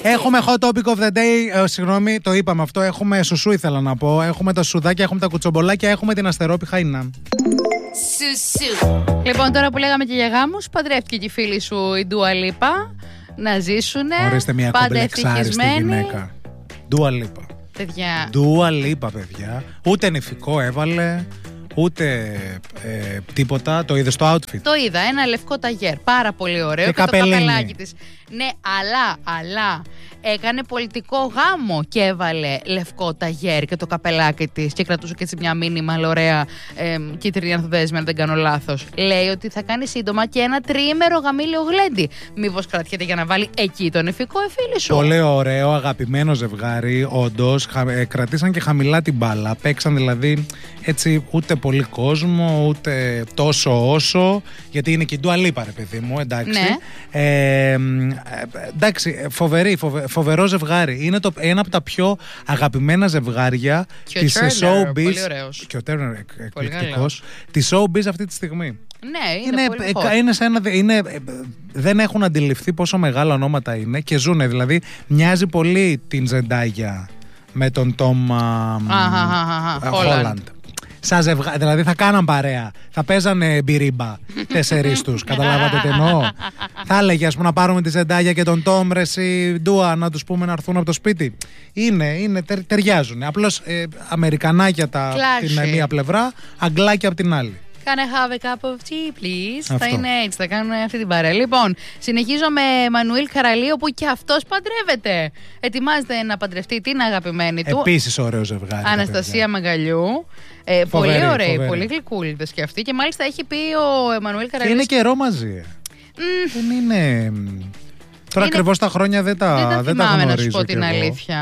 Έχουμε hot topic of the day. Συγγνώμη, το είπαμε αυτό. Έχουμε σουσού, ήθελα να πω. Έχουμε τα σουδάκια, έχουμε τα κουτσομπολάκια, έχουμε την αστερόπιχα Ινά. Σουσού. Λοιπόν, τώρα που λέγαμε και για γάμους, παντρεύτηκε και η φίλη σου η Ντούα Λίπα. Να ζήσουνε. Ορίστε μια κομπλεξάριστη γυναίκα. Ντούα Λίπα. Παιδιά. Ντούα Λίπα, παιδιά. Ούτε νηφικό έβαλε. Ούτε τίποτα. Το είδε στο outfit? Το είδα, ένα λευκό ταγέρ. Πάρα πολύ ωραίο. Και το καπελάκι της. Ναι, αλλά έκανε πολιτικό γάμο και έβαλε λευκό ταγέρ και το καπελάκι της και κρατούσε και έτσι μια μήνυμα ωραία κίτρινη ανθοδέσμη, αν δεν κάνω λάθος. Λέει ότι θα κάνει σύντομα και ένα τριήμερο γαμήλιο γλέντι. Μήπως κρατιέται για να βάλει εκεί το νηφικό, φίλη σου? Πολύ ωραίο, αγαπημένο ζευγάρι. Όντως, κρατήσαν και χαμηλά την μπάλα. Παίξαν δηλαδή έτσι ούτε πολύ κόσμο, ούτε τόσο όσο. Γιατί είναι και η Ντούα Λίπα, ρε παιδί μου, εντάξει. Ναι. Εντάξει, φοβερό ζευγάρι. Είναι ένα από τα πιο αγαπημένα ζευγάρια της showbiz. Και ο Τέρνερ εκπληκτικός. Της showbiz αυτή τη στιγμή. Ναι, δεν έχουν αντιληφθεί πόσο μεγάλα ονόματα είναι και ζουνε. Δηλαδή, μοιάζει πολύ την Ζεντάγια με τον Τόμ Χόλαντ. Δηλαδή θα κάναν παρέα. Θα παίζανε μπυρίμπα 4 τους. Καταλάβατε τι εννοώ? Θα έλεγε, ας πούμε, να πάρουμε τη Ζεντάγια και τον Τόμ, ρε εσύ Ντούα, να τους πούμε να έρθουν από το σπίτι. Ταιριάζουν. Απλώς Αμερικανάκια την μία πλευρά, Αγγλάκια από την άλλη. Can I have a cup of tea, please? Αυτό. Θα είναι έτσι, θα κάνουμε αυτή την παρέα. Λοιπόν, συνεχίζω με Μανουήλ Καραλίο, που και αυτός παντρεύεται. Ετοιμάζεται να παντρευτεί την αγαπημένη του. Επίσης ωραίο ζευγάρι. Αναστασία Μαγκαλιού. Πολύ ωραίοι, πολύ γλυκούλιδες και αυτοί. Και μάλιστα έχει πει ο Μανουήλ Καραλίο. Και είναι καιρό μαζί. Δεν είναι. Τώρα ακριβώς τα χρόνια δεν τα γνωρίζω. Να σου πω την αλήθεια.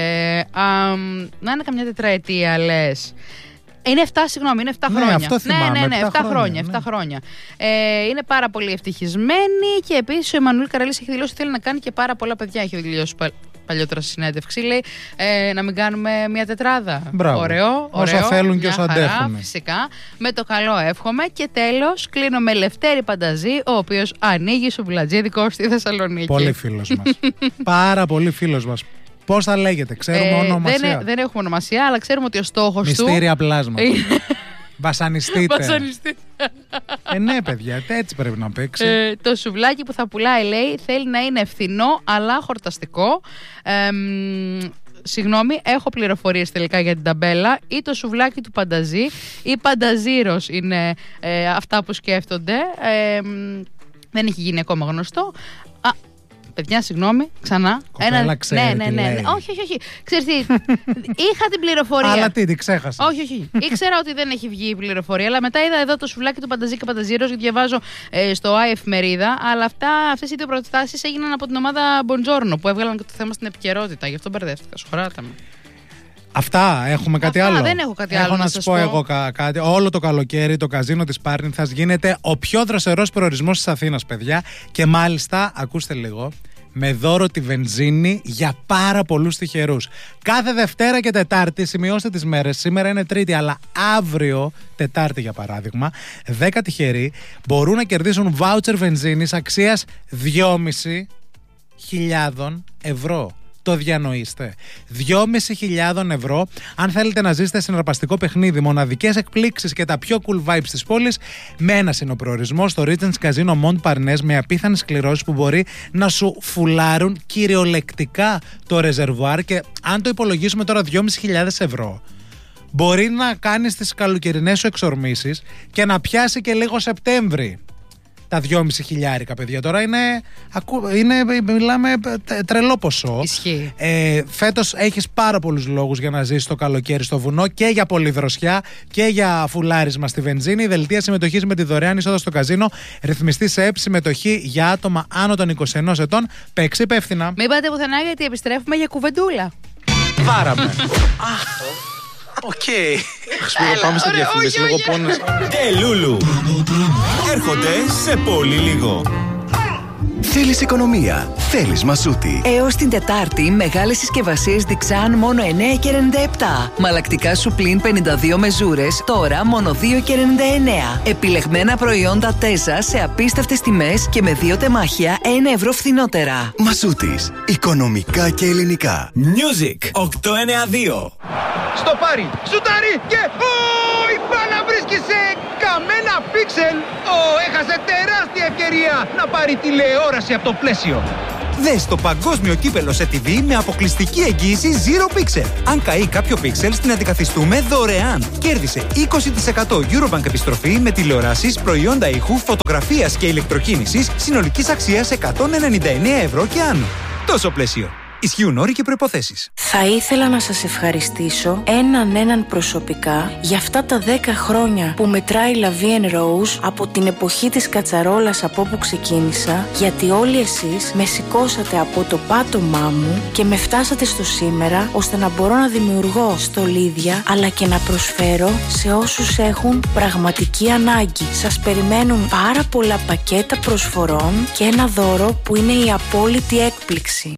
Να είναι καμιά τετραετία, λες. Είναι 7 χρόνια. Ναι, αυτό θυμάμαι. Ναι, 7 χρόνια. Είναι πάρα πολύ ευτυχισμένοι και επίσης ο Εμμανουήλ Καραλής έχει δηλώσει ότι θέλει να κάνει και πάρα πολλά παιδιά. Έχει δηλώσει παλιότερα στη συνέντευξη. Λέει να μην κάνουμε μια τετράδα. Μπράβο. Ωραίο. Όσο θέλουν και όσο αντέχουν. Φυσικά. Με το καλό εύχομαι. Και τέλος κλείνω με Λευτέρη Πανταζή, ο οποίος ανοίγει σουβλατζίδικο στη Θεσσαλονίκη. Πολύ φίλος μας. Πάρα πολύ φίλος μας. Πώς θα λέγεται, ξέρουμε ονομασία? Δεν έχουμε ονομασία, αλλά ξέρουμε ότι ο στόχος του. Μυστήρια πλάσματα. Βασανιστείτε. Ναι, παιδιά, έτσι πρέπει να παίξει. Το σουβλάκι που θα πουλάει, λέει, θέλει να είναι φθηνό αλλά χορταστικό. Συγγνώμη, έχω πληροφορίες τελικά για την ταμπέλα. Ή το σουβλάκι του Πανταζή ή Πανταζήρος είναι αυτά που σκέφτονται. Δεν έχει γίνει ακόμα γνωστό. Παιδιά, συγγνώμη, ξανά. Ναι. Όχι. Ξέρεις τι, είχα την πληροφορία. Αλλά τι ξέχασα. Όχι. Ήξερα ότι δεν έχει βγει η πληροφορία, αλλά μετά είδα εδώ το σουβλάκι του Πανταζή και Πανταζήρος, γιατί διαβάζω στο εφημερίδα. Αλλά αυτές οι δύο προτάσεις έγιναν από την ομάδα Buongiorno, που έβγαλαν και το θέμα στην επικαιρότητα. Γι' αυτό μπερδεύτηκα. Σχωράτα με. Αυτά, έχουμε κάτι άλλο? Δεν έχω κάτι άλλο. Έχω να σας πω εγώ κάτι. Όλο το καλοκαίρι το καζίνο της Πάρνηθας γίνεται ο πιο δροσερός προορισμός της Αθήνας, παιδιά. Και μάλιστα, ακούστε λίγο, με δώρο τη βενζίνη για πάρα πολλούς τυχερούς. Κάθε Δευτέρα και Τετάρτη, σημειώστε τις μέρες, σήμερα είναι Τρίτη, αλλά αύριο, Τετάρτη για παράδειγμα, 10 τυχεροί μπορούν να κερδίσουν βάουτσερ βενζίνης αξίας 2.500 ευρώ. Το διανοείστε. 2.500 ευρώ. Αν θέλετε να ζήσετε συναρπαστικό παιχνίδι, μοναδικές εκπλήξεις και τα πιο cool vibes της πόλης, με ένας είναι ο προορισμός στο Regents Casino Mont Parnasse, με απίθανες κληρώσεις που μπορεί να σου φουλάρουν κυριολεκτικά το ρεζερβουάρ. Και αν το υπολογίσουμε τώρα 2.500 ευρώ, μπορεί να κάνεις τις καλοκαιρινές σου εξορμήσεις και να πιάσει και λίγο Σεπτέμβρη. Τα 2.500, παιδιά, τώρα μιλάμε τρελό ποσό. Ισχύει. Φέτος έχεις πάρα πολλούς λόγους για να ζήσεις το καλοκαίρι στο βουνό, και για πολυδροσιά και για φουλάρισμα στη βενζίνη. Δελτία συμμετοχής με τη δωρεάν είσοδο στο καζίνο. Ρυθμιστή σε ΕΠ, συμμετοχή για άτομα άνω των 21 ετών. Παίξει υπεύθυνα. Μην πάτε πουθενά, γιατί επιστρέφουμε για κουβεντούλα. Πάραμε. Οκ. Πάμε στη διαφήμιση, λίγο πόνος. Λούλου. Έρχονται σε πολύ λίγο. Θέλεις οικονομία. Θέλεις Μασούτη. Έως την Τετάρτη, μεγάλες συσκευασίες Dixan μόνο 9,97. Μαλακτικά Σουπλίν 52 μεζούρες, τώρα μόνο 2,99. Επιλεγμένα προϊόντα Τέζα σε απίστευτες τιμές και με 2 τεμάχια 1 ευρώ φθηνότερα. Μασούτης. Οικονομικά και ελληνικά. Music 892. Στο πάρει, σουτάρει και η μπάλα βρίσκει σε καμένα πίξελ. Έχασε τεράστια ευκαιρία να πάρει τηλεόραση από το πλαίσιο. Δες το παγκόσμιο κύπελο σε TV με αποκλειστική εγγύηση Zero Pixel. Αν καεί κάποιο πίξελ, την αντικαθιστούμε δωρεάν. Κέρδισε 20% Eurobank επιστροφή με τηλεοράσεις, προϊόντα ήχου, φωτογραφίας και ηλεκτροκίνησης συνολικής αξίας 199 ευρώ και άνω. Τόσο πλαίσιο. Ισχύουν όροι και προϋποθέσεις. Θα ήθελα να σας ευχαριστήσω έναν προσωπικά για αυτά τα 10 χρόνια που μετράει La Vie en Rose από την εποχή της κατσαρόλας από όπου ξεκίνησα, γιατί όλοι εσείς με σηκώσατε από το πάτωμά μου και με φτάσατε στο σήμερα, ώστε να μπορώ να δημιουργώ στολίδια αλλά και να προσφέρω σε όσους έχουν πραγματική ανάγκη. Σας περιμένουν πάρα πολλά πακέτα προσφορών και ένα δώρο που είναι η απόλυτη έκπληξη.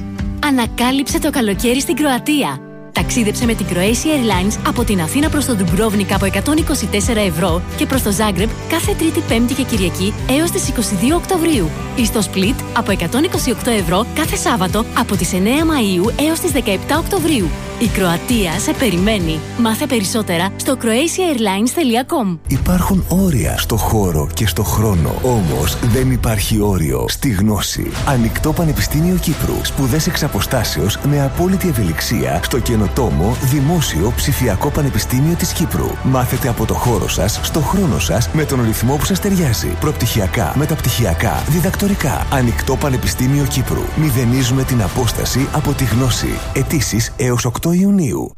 Ανακάλυψε το καλοκαίρι στην Κροατία. Ταξίδεψε με την Croatia Airlines από την Αθήνα προς τον Ντουμπρόβνικ από 124 ευρώ και προς το Ζάγκρεπ κάθε Τρίτη, Πέμπτη και Κυριακή έως τις 22 Οκτωβρίου. Ή στο Split από 128 ευρώ κάθε Σάββατο από τις 9 Μαΐου έως τις 17 Οκτωβρίου. Η Κροατία σε περιμένει. Μάθε περισσότερα στο croatiaairlines.com. Υπάρχουν όρια στο χώρο και στο χρόνο. Όμως δεν υπάρχει όριο στη γνώση. Ανοιχτό Πανεπιστήμιο Κύπρου. Σπουδές εξ αποστάσεως με απόλυτη ευελιξία στο καινοτόμο Δημόσιο Ψηφιακό Πανεπιστήμιο της Κύπρου. Μάθετε από το χώρο σας, στο χρόνο σας, με τον ρυθμό που σας ταιριάζει. Προπτυχιακά, μεταπτυχιακά, διδακτορικά. Ανοιχτό Πανεπιστήμιο Κύπρου. Μηδενίζουμε την απόσταση από τη γνώση. Αιτήσεις έως 8 Ιουνίου.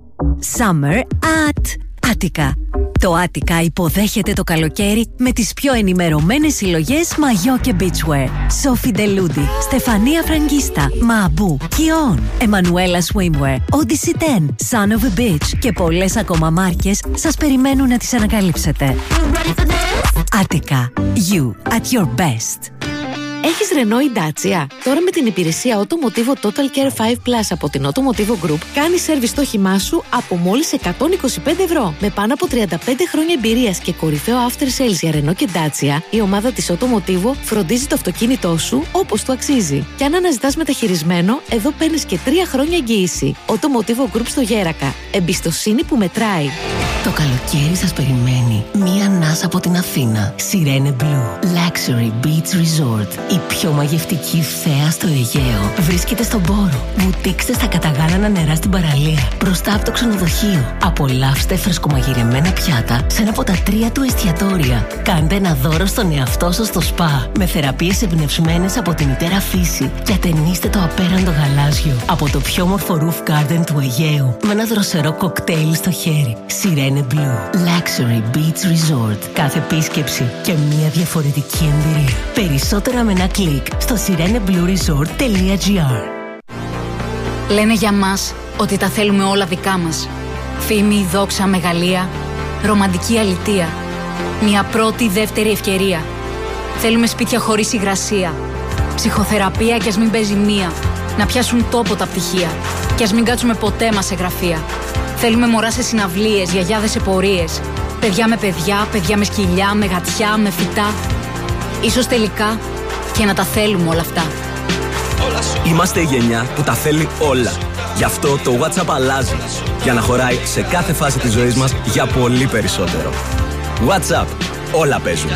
Summer at Attica. Το Attica υποδέχεται το καλοκαίρι με τις πιο ενημερωμένες συλλογές μαγιό και beachwear. Σόφι Ντελούντι, Στεφανία Φραγκίστα, Μαμπού, Κιόν, Εμμανουέλα Swimwear, Odyssey 10, Son of a Beach και πολλές ακόμα μάρκες σας περιμένουν να τις ανακαλύψετε. Attica. You at your best. Έχεις Renault ή Dacia? Τώρα με την υπηρεσία Automotivo Total Care 5 Plus από την Automotivo Group κάνεις σέρβις στο όχημά σου από μόλις 125 ευρώ. Με πάνω από 35 χρόνια εμπειρίας και κορυφαίο after sales για Renault και Dacia, η ομάδα της Automotivo φροντίζει το αυτοκίνητό σου όπως του αξίζει. Και αν αναζητάς μεταχειρισμένο, εδώ παίρνεις και 3 χρόνια εγγύηση. Automotivo Group στο Γέρακα. Εμπιστοσύνη που μετράει. Το καλοκαίρι σας περιμένει μία ανάσα από την Αθήνα. Sirene Blue Luxury Beach Resort. Η πιο μαγευτική θέα στο Αιγαίο. Βρίσκεται στον Πόρο. Βουτήξτε στα καταγάλανα νερά στην παραλία. Μπροστά από το ξενοδοχείο. Απολαύστε φρεσκομαγειρεμένα πιάτα σε ένα από τα 3 του εστιατόρια. Κάντε ένα δώρο στον εαυτό σας στο σπα. Με θεραπείες εμπνευσμένες από τη μητέρα φύση. Και ατενίστε το απέραντο γαλάζιο από το πιο όμορφο roof garden του Αιγαίου. Με ένα δροσερό κοκτέιλ στο χέρι. Sirene Blue Luxury Beach Resort. Κάθε επίσκεψη και μια διαφορετική εμπειρία. Περισσότερα με ένα κλικ στο sireneblueresort.gr. Λένε για μας ότι τα θέλουμε όλα δικά μας. Φήμη, δόξα, μεγαλεία, ρομαντική αλητεία. Μια πρώτη, δεύτερη ευκαιρία. Θέλουμε σπίτια χωρίς υγρασία. Ψυχοθεραπεία κι ας μην παίζει μία. Να πιάσουν τόπο τα πτυχία. Κι ας μην κάτσουμε ποτέ μας σε γραφεία. Θέλουμε μωρά σε συναυλίες, γιαγιάδες σε πορείες. Παιδιά με παιδιά, παιδιά με σκυλιά, με γατιά, με φυτά. Ίσως τελικά και να τα θέλουμε όλα αυτά. Είμαστε η γενιά που τα θέλει όλα. Γι' αυτό το WhatsApp αλλάζει. Για να χωράει σε κάθε φάση της ζωής μας για πολύ περισσότερο. WhatsApp. Όλα παίζουν.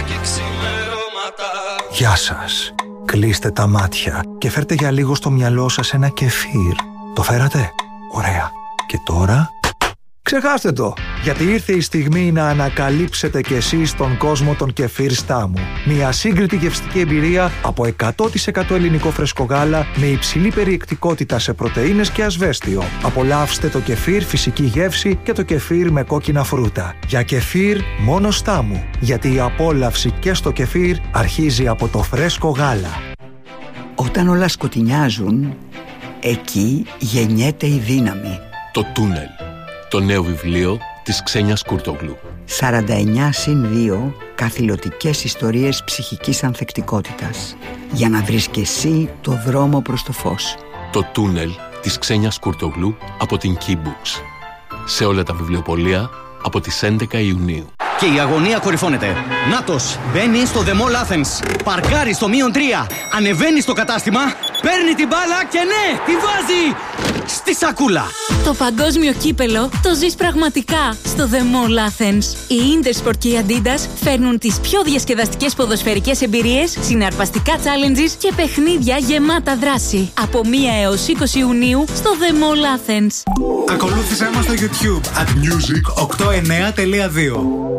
Γεια σας. Κλείστε τα μάτια και φέρτε για λίγο στο μυαλό σας ένα κεφίρ. Το φέρατε? Ωραία. Και τώρα? Ξεχάστε το, γιατί ήρθε η στιγμή να ανακαλύψετε κι εσείς τον κόσμο των κεφίρ Στάμου. Μια σύγκριτη γευστική εμπειρία από 100% ελληνικό φρέσκο γάλα με υψηλή περιεκτικότητα σε πρωτεΐνες και ασβέστιο. Απολαύστε το κεφίρ φυσική γεύση και το κεφίρ με κόκκινα φρούτα. Για κεφίρ μόνο Στάμου, γιατί η απόλαυση και στο κεφίρ αρχίζει από το φρέσκο γάλα. Όταν όλα σκοτεινιάζουν, εκεί γεννιέται η δύναμη. Το Τούνελ. Το νέο βιβλίο της Ξένιας Κούρτογλου. 49+2 καθηλωτικές ιστορίες ψυχικής ανθεκτικότητας για να βρεις και εσύ το δρόμο προς το φως. Το τούνελ της Ξένιας Κουρτογλού από την Keybooks. Σε όλα τα βιβλιοπωλεία από τις 11 Ιουνίου. Και η αγωνία κορυφώνεται. Νάτος μπαίνει στο The Mall Athens. Παρκάρει στο -3. Ανεβαίνει στο κατάστημα. Παίρνει την μπάλα και ναι, τη βάζει στη σακούλα. Το παγκόσμιο κύπελο το ζεις πραγματικά στο The Mall Athens. Η Intersport και η Adidas φέρνουν τις πιο διασκεδαστικές ποδοσφαιρικές εμπειρίες, συναρπαστικά challenges και παιχνίδια γεμάτα δράση. Από 1 έως 20 Ιουνίου στο The Mall Athens. Ακολούθησέ μας στο YouTube at music892.